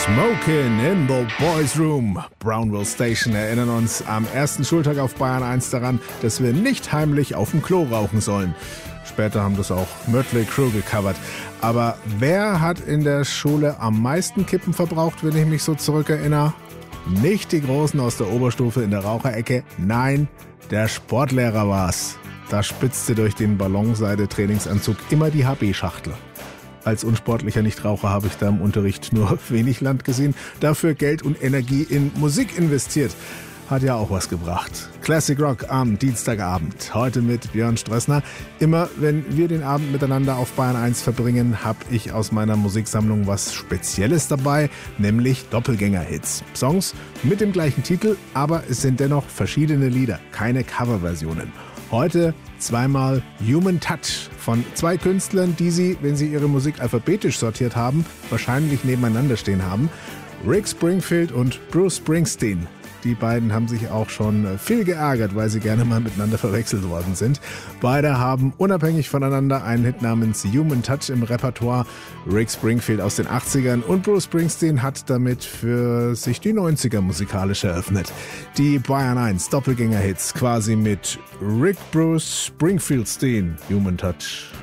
Smokin' in the Boys Room. Brownville Station erinnern uns am ersten Schultag auf Bayern 1 daran, dass wir nicht heimlich auf dem Klo rauchen sollen. Später haben das auch Mötley Crüe gecovert. Aber wer hat in der Schule am meisten Kippen verbraucht, wenn ich mich so zurückerinnere? Nicht die Großen aus der Oberstufe in der Raucherecke, nein, der Sportlehrer war's. Da spitzte durch den Ballonseide-Trainingsanzug immer die HB-Schachtel. Als unsportlicher Nichtraucher habe ich da im Unterricht nur wenig Land gesehen, dafür Geld und Energie in Musik investiert. Hat ja auch was gebracht. Classic Rock am Dienstagabend. Heute mit Björn Strössner. Immer wenn wir den Abend miteinander auf Bayern 1 verbringen, habe ich aus meiner Musiksammlung was Spezielles dabei, nämlich Doppelgänger-Hits. Songs mit dem gleichen Titel, aber es sind dennoch verschiedene Lieder, keine Coverversionen. Heute zweimal Human Touch von zwei Künstlern, die Sie, wenn Sie Ihre Musik alphabetisch sortiert haben, wahrscheinlich nebeneinander stehen haben. Rick Springfield und Bruce Springsteen. Die beiden haben sich auch schon viel geärgert, weil sie gerne mal miteinander verwechselt worden sind. Beide haben unabhängig voneinander einen Hit namens Human Touch im Repertoire. Rick Springfield aus den 80ern und Bruce Springsteen hat damit für sich die 90er musikalisch eröffnet. Die Bayern 1 Doppelgänger-Hits quasi mit Rick, Bruce, Springfield, Steen, Human Touch.